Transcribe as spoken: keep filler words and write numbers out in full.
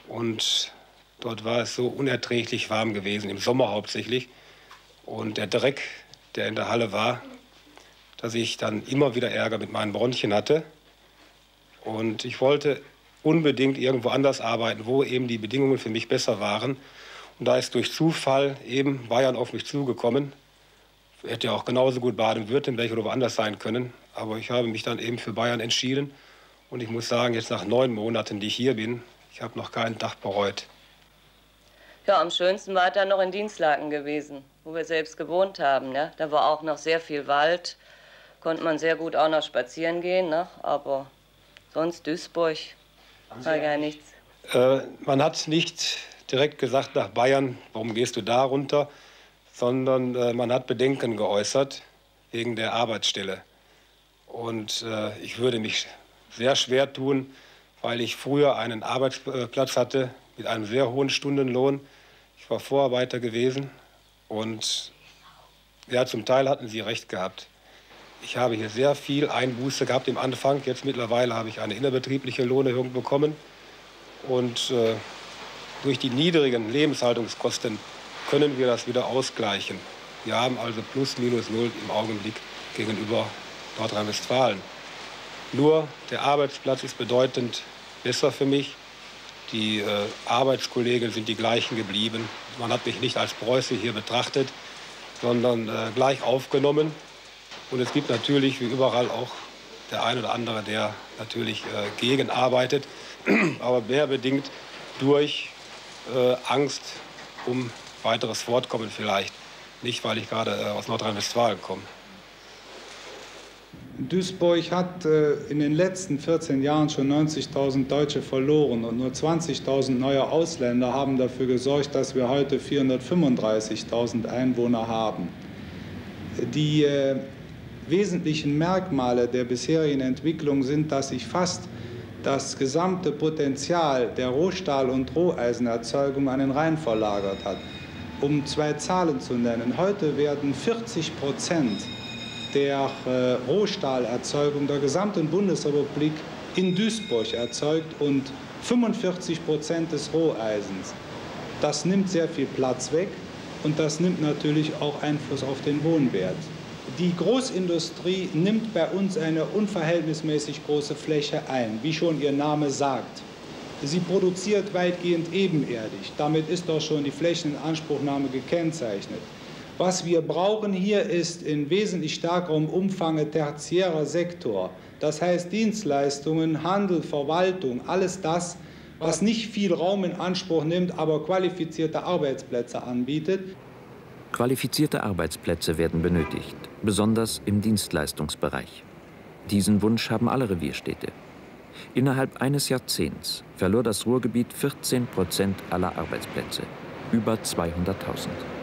Und dort war es so unerträglich warm gewesen, im Sommer hauptsächlich. Und der Dreck, der in der Halle war, dass ich dann immer wieder Ärger mit meinen Bronchien hatte. Und ich wollte unbedingt irgendwo anders arbeiten, wo eben die Bedingungen für mich besser waren. Und da ist durch Zufall eben Bayern auf mich zugekommen. Hätte ja auch genauso gut Baden-Württemberg oder woanders sein können. Aber ich habe mich dann eben für Bayern entschieden. Und ich muss sagen, jetzt nach neun Monaten, die ich hier bin, ich habe noch keinen Tag bereut. Ja, am schönsten war dann noch in Dinslaken gewesen, wo wir selbst gewohnt haben. Ne? Da war auch noch sehr viel Wald, konnte man sehr gut auch noch spazieren gehen. Ne? Aber sonst Duisburg war gar nichts. Äh, man hat nicht direkt gesagt nach Bayern, warum gehst du da runter, sondern äh, man hat Bedenken geäußert wegen der Arbeitsstelle. Und äh, ich würde mich sehr schwer tun, weil ich früher einen Arbeitsplatz hatte mit einem sehr hohen Stundenlohn. Ich war Vorarbeiter gewesen und ja, zum Teil hatten Sie recht gehabt. Ich habe hier sehr viel Einbuße gehabt im Anfang. Jetzt mittlerweile habe ich eine innerbetriebliche Lohnerhöhung bekommen. Und äh, durch die niedrigen Lebenshaltungskosten können wir das wieder ausgleichen. Wir haben also plus minus null im Augenblick gegenüber Nordrhein-Westfalen. Nur der Arbeitsplatz ist bedeutend besser für mich. Die äh, Arbeitskollegen sind die gleichen geblieben. Man hat mich nicht als Preuße hier betrachtet, sondern äh, gleich aufgenommen. Und es gibt natürlich, wie überall, auch der ein oder andere, der natürlich äh, gegen arbeitet, aber mehr bedingt durch äh, Angst um weiteres Fortkommen vielleicht. Nicht, weil ich gerade äh, aus Nordrhein-Westfalen komme. Duisburg hat äh, in den letzten vierzehn Jahren schon neunzigtausend Deutsche verloren und nur zwanzigtausend neue Ausländer haben dafür gesorgt, dass wir heute vierhundertfünfunddreißigtausend Einwohner haben. Die äh, wesentlichen Merkmale der bisherigen Entwicklung sind, dass sich fast das gesamte Potenzial der Rohstahl- und Roheisenerzeugung an den Rhein verlagert hat. Um zwei Zahlen zu nennen, heute werden vierzig Prozent der äh, Rohstahlerzeugung der gesamten Bundesrepublik in Duisburg erzeugt und fünfundvierzig Prozent des Roheisens. Das nimmt sehr viel Platz weg und das nimmt natürlich auch Einfluss auf den Wohnwert. Die Großindustrie nimmt bei uns eine unverhältnismäßig große Fläche ein, wie schon ihr Name sagt. Sie produziert weitgehend ebenerdig. Damit ist doch schon die Flächeninanspruchnahme gekennzeichnet. Was wir brauchen hier ist in wesentlich stärkerem Umfang tertiärer Sektor. Das heißt Dienstleistungen, Handel, Verwaltung, alles das, was nicht viel Raum in Anspruch nimmt, aber qualifizierte Arbeitsplätze anbietet. Qualifizierte Arbeitsplätze werden benötigt, besonders im Dienstleistungsbereich. Diesen Wunsch haben alle Revierstädte. Innerhalb eines Jahrzehnts verlor das Ruhrgebiet vierzehn Prozent aller Arbeitsplätze, über zweihunderttausend.